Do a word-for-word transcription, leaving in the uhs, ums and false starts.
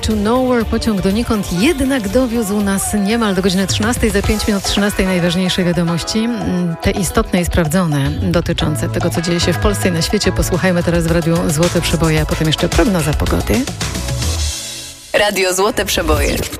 to Nowhere. Pociąg donikąd jednak dowiózł nas niemal do godziny trzynastej. Za pięć minut trzynastej najważniejsze wiadomości, te istotne i sprawdzone, dotyczące tego, co dzieje się w Polsce i na świecie. Posłuchajmy teraz w Radiu Złote Przeboje, a potem jeszcze prognoza pogody. Radio Złote Przeboje.